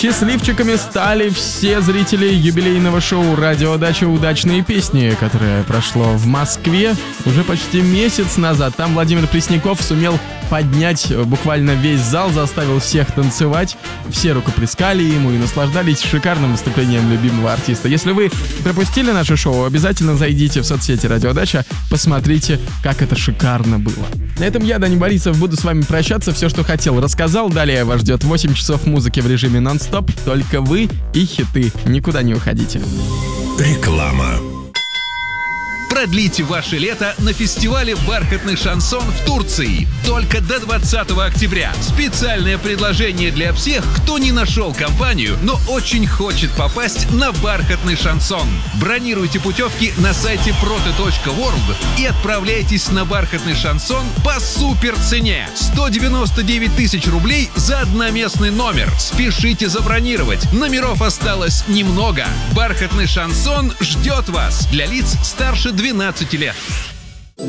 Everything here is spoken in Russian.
Счастливчиками стали все зрители юбилейного шоу «Радио Дача. Удачные песни», которое прошло в Москве уже почти месяц назад. Там Владимир Пресняков сумел поднять буквально весь зал, заставил всех танцевать. Все рукоплескали ему и наслаждались шикарным выступлением любимого артиста. Если вы пропустили наше шоу, обязательно зайдите в соцсети «Радио Дача», посмотрите, как это шикарно было. На этом я, Даня Борисов, буду с вами прощаться. Все, что хотел, рассказал. Далее вас ждет 8 часов музыки в режиме нон-стоп. Только вы и хиты. Никуда не уходите. Реклама. Продлите ваше лето на фестивале «Бархатный шансон» в Турции. Только до 20 октября. Специальное предложение для всех, кто не нашел компанию, но очень хочет попасть на «Бархатный шансон». Бронируйте путевки на сайте prote.world и отправляйтесь на «Бархатный шансон» по супер цене. 199 тысяч рублей за одноместный номер. Спешите забронировать. Номеров осталось немного. «Бархатный шансон» ждет вас. Для лиц старше 12 лет.